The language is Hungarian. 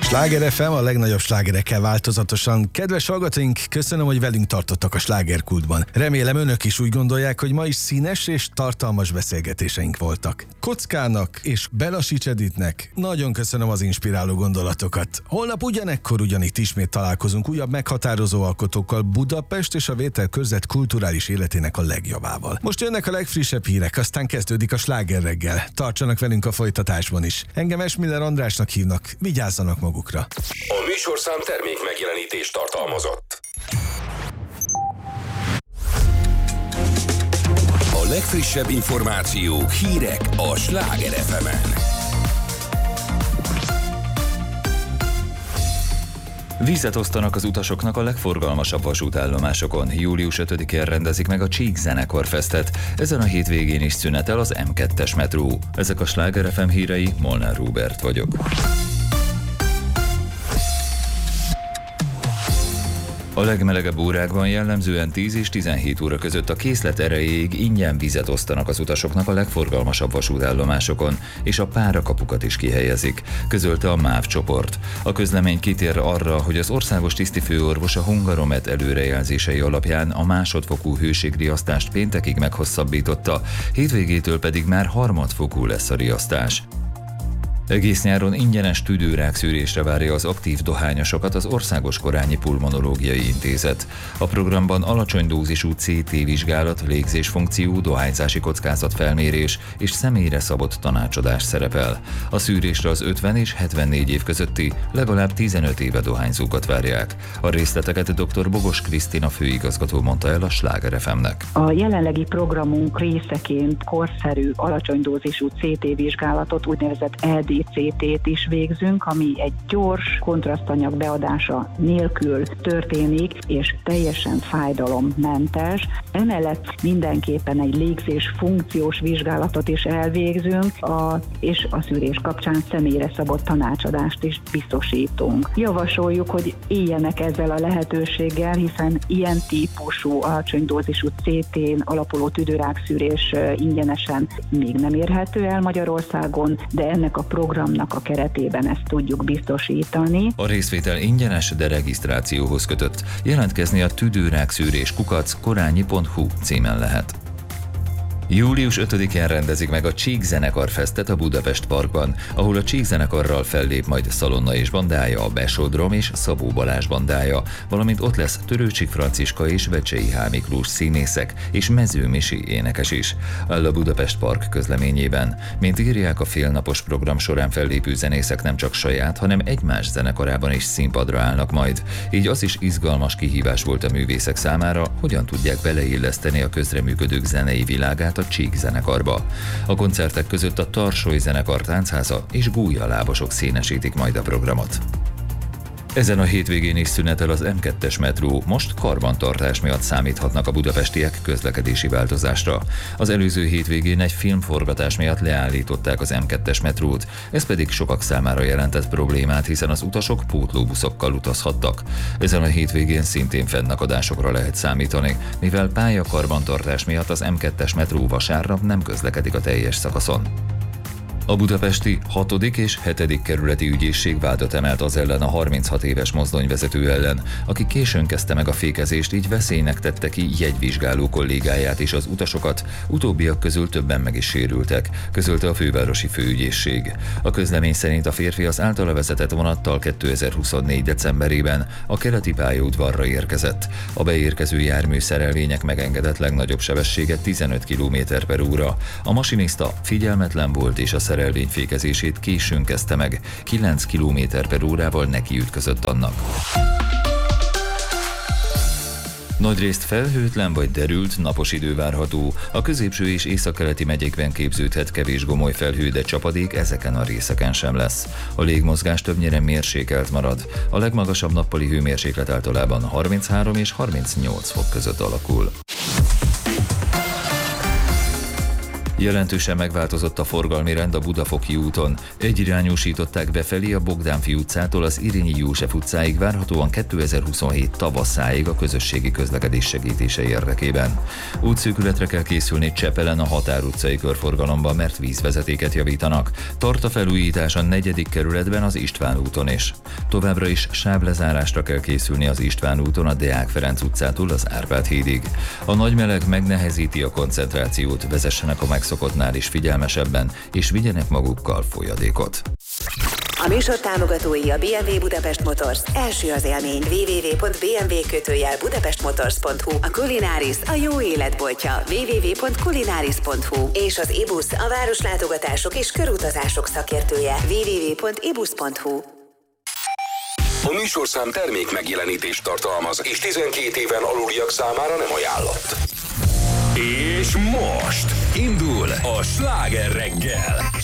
Sláger FM, a legnagyobb slágerekkel változatosan. Kedves hallgatóink, köszönöm, hogy velünk tartottak a slágerkultban. Remélem önök is úgy gondolják, hogy ma is színes és tartalmas beszélgetéseink voltak. Kockának és Belasics Editnek nagyon köszönöm az inspiráló gondolatokat. Holnap ugyanekkor ugyanitt ismét találkozunk újabb meghatározó alkotókkal Budapest és a Vételkörzet kulturális életének a legjobbával. Most jönnek a legfrissebb hírek, aztán kezdődik a Sláger reggel. Tartsanak velünk a folytatásban is. Engem Esmiller Andrásnak hívnak, vigyázzanak magukra. A műsorszám termék megjelenítést tartalmazott. A legfrissebb információk, hírek a Sláger FM-en. Vízet osztanak az utasoknak a legforgalmasabb vasútállomásokon. Július 5-én rendezik meg a Csík Zenekarfestet. Ezen a hétvégén is szünetel az M2-es metró. Ezek a Sláger FM hírei, Molnár Róbert vagyok. A legmelegebb órákban jellemzően 10 és 17 óra között a készlet erejéig ingyen vizet osztanak az utasoknak a legforgalmasabb vasútállomásokon, és a párakapukat is kihelyezik, közölte a MÁV csoport. A közlemény kitér arra, hogy az országos tisztifőorvos a Hungaromet előrejelzései alapján a másodfokú hőségriasztást péntekig meghosszabbította, hétvégétől pedig már harmadfokú lesz a riasztás. Egész nyáron ingyenes tüdőrákszűrésre várja az aktív dohányosokat az Országos Korányi Pulmonológiai Intézet. A programban alacsony dózisú CT vizsgálat, légzésfunkció, dohányzási kockázatfelmérés és személyre szabott tanácsadás szerepel. A szűrésre az 50 és 74 év közötti, legalább 15 éve dohányzókat várják. A részleteket dr. Bogos Krisztina főigazgató mondta el a Sláger FM-nek. A jelenlegi programunk részeként korszerű, alacsony dózisú CT vizsgálatot, úgynevezett EDCT-t is végzünk, ami egy gyors kontrasztanyag beadása nélkül történik, és teljesen fájdalommentes. Emellett mindenképpen egy légzés funkciós vizsgálatot is elvégzünk, és a szűrés kapcsán személyre szabott tanácsadást is biztosítunk. Javasoljuk, hogy éljenek ezzel a lehetőséggel, hiszen ilyen típusú alacsony dózisú CT-n alapuló tüdőrákszűrés ingyenesen még nem érhető el Magyarországon, de ennek a programnak a keretében ezt tudjuk biztosítani. A részvétel ingyenes, de regisztrációhoz kötött. Jelentkezni a tüdőrákszűrés@korányi.hu címen lehet. Július 5-én rendezik meg a Csík Zenekarfestet a Budapest Parkban, ahol a Csík Zenekarral fellép majd Szalonna és bandája, a Besodrom és Szabó Balázs bandája, valamint ott lesz Törőcsik Franciska és Vecsei H. Miklós színészek és Mező Misi énekes is, áll a Budapest Park közleményében. Mint írják, a félnapos program során fellépő zenészek nem csak saját, hanem egymás zenekarában is színpadra állnak majd. Így az is izgalmas kihívás volt a művészek számára, hogyan tudják beleilleszteni a közreműködők zenei világát a Csík Zenekarba. A koncertek között a Tarsoly Zenekar táncháza és Gúlyalábosok színesítik majd a programot. Ezen a hétvégén is szünetel az M2-es metró, most karbantartás miatt számíthatnak a budapestiek közlekedési változásra. Az előző hétvégén egy filmforgatás miatt leállították az M2-es metrót, ez pedig sokak számára jelentett problémát, hiszen az utasok pótlóbuszokkal utazhattak. Ezen a hétvégén szintén fennakadásokra lehet számítani, mivel pályakarbantartás miatt az M2-es metró vasárnap nem közlekedik a teljes szakaszon. A budapesti 6. és 7. kerületi ügyészség vádat emelt az ellen a 36 éves mozdonyvezető ellen, aki későn kezdte meg a fékezést, így veszélynek tette ki jegyvizsgáló kollégáját és az utasokat, utóbbiak közül többen meg is sérültek, közölte a fővárosi főügyészség. A közlemény szerint a férfi az általa vezetett vonattal 2024. decemberében a keleti pályaudvarra érkezett. A beérkező jármű szerelvények megengedett legnagyobb sebessége 15 km/h. A masinista figyelmetlen volt és a szerelvény fékezését későn kezdte meg, 9 km/h nekiütközött annak. Nagyrészt felhőtlen vagy derült, napos idő várható. A középső és északkeleti megyékben képződhet kevés gomoly felhő, de csapadék ezeken a részeken sem lesz. A légmozgás többnyire mérsékelt marad. A legmagasabb nappali hőmérséklet általában 33 és 38 fok között alakul. Jelentősen megváltozott a forgalmi rend a Budafoki úton. Egyirányúsították befelé a Bogdánfi utcától az Irényi József utcáig, várhatóan 2027 tavaszáig a közösségi közlekedés segítése érdekében. Útszűkületre kell készülni Csepelen a Határ utcai körforgalomban, mert vízvezetéket javítanak. Tart a felújítás a 4. kerületben az István úton is. Továbbra is sávlezárásra kell készülni az István úton a Deák Ferenc utcától az Árpád hídig. A nagy meleg megnehezíti a koncentrációt, vezessenek a megszokottnál is figyelmesebben, és vigyenek magukkal folyadékot. A műsor támogatói a BMW Budapest Motors. Első az élmény. www.bmw-budapestmotors.hu. A Culinarius a jó életboltja. www.culinaris.hu. És az IBUS a városlátogatások és körutazások szakértője. www.ibus.hu. A műsorszám termék megjelenítést tartalmaz, és 12 éven aluliak számára nem ajánlott. És most indul a Sláger reggel.